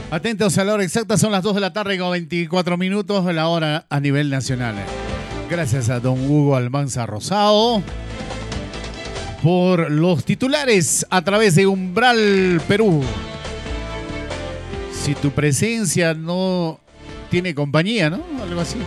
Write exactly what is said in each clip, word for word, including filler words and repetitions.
Atentos a la hora exacta, son las dos de la tarde con veinticuatro minutos, la hora a nivel nacional. Gracias a don Hugo Almanza Rosado por los titulares a través de Umbral Perú. Si tu presencia no tiene compañía, ¿no? Algo así.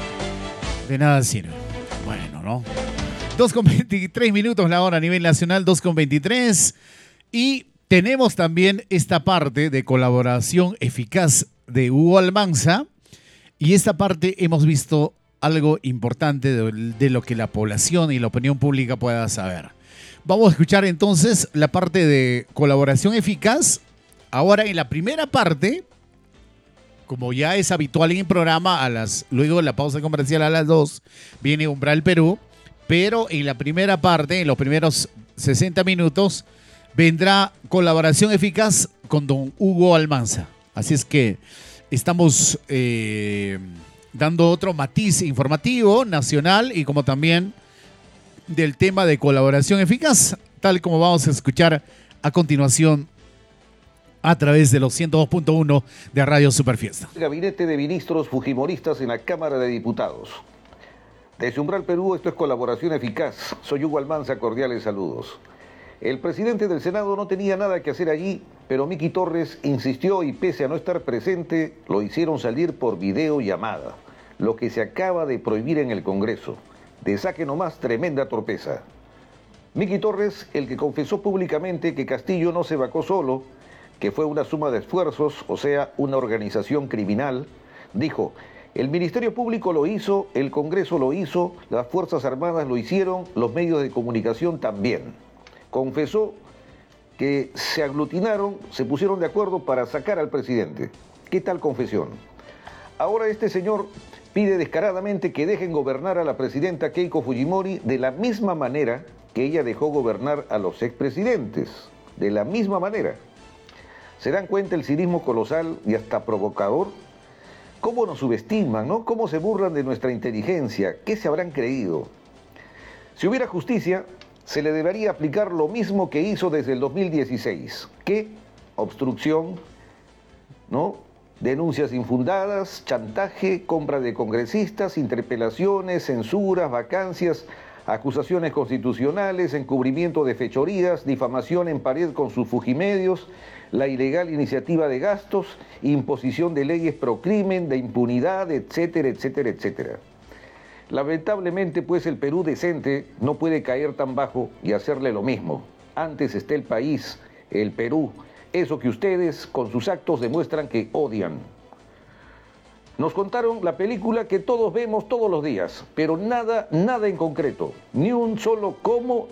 De nada sirve. Bueno, ¿no? dos con veintitrés minutos la hora a nivel nacional, dos con veintitrés. Y tenemos también esta parte de colaboración eficaz de Hugo Almanza. Y esta parte hemos visto algo importante de, de lo que la población y la opinión pública pueda saber. Vamos a escuchar entonces la parte de colaboración eficaz. Ahora en la primera parte, como ya es habitual en el programa, a las, luego de la pausa comercial a las dos, viene Umbral Perú. Pero en la primera parte, en los primeros sesenta minutos, vendrá colaboración eficaz con don Hugo Almanza. Así es que estamos eh, dando otro matiz informativo nacional y como también del tema de colaboración eficaz, tal como vamos a escuchar a continuación a través de los ciento dos punto uno de Radio Superfiesta. Gabinete de Ministros Fujimoristas en la Cámara de Diputados. Desde Umbral Perú, esto es Colaboración Eficaz. Soy Hugo Almanza, cordiales saludos. El presidente del Senado no tenía nada que hacer allí, pero Miki Torres insistió y pese a no estar presente, lo hicieron salir por videollamada, lo que se acaba de prohibir en el Congreso. De saque nomás, tremenda torpeza. Miki Torres, el que confesó públicamente que Castillo no se vacó solo, que fue una suma de esfuerzos, o sea, una organización criminal, dijo: el Ministerio Público lo hizo, el Congreso lo hizo, las Fuerzas Armadas lo hicieron, los medios de comunicación también. Confesó que se aglutinaron, se pusieron de acuerdo para sacar al presidente. ¿Qué tal confesión? Ahora este señor pide descaradamente que dejen gobernar a la presidenta Keiko Fujimori de la misma manera que ella dejó gobernar a los expresidentes. De la misma manera. ¿Se dan cuenta el cinismo colosal y hasta provocador? ¿Cómo nos subestiman, no? ¿Cómo se burlan de nuestra inteligencia? ¿Qué se habrán creído? Si hubiera justicia, se le debería aplicar lo mismo que hizo desde el dos mil dieciséis. ¿Qué? Obstrucción, ¿no? Denuncias infundadas, chantaje, compra de congresistas, interpelaciones, censuras, vacancias, acusaciones constitucionales, encubrimiento de fechorías, difamación en pared con sus fujimedios, la ilegal iniciativa de gastos, imposición de leyes pro crimen, de impunidad, etcétera, etcétera, etcétera. Lamentablemente, pues, el Perú decente no puede caer tan bajo y hacerle lo mismo. Antes está el país, el Perú, eso que ustedes con sus actos demuestran que odian. Nos contaron la película que todos vemos todos los días, pero nada, nada en concreto, ni un solo cómo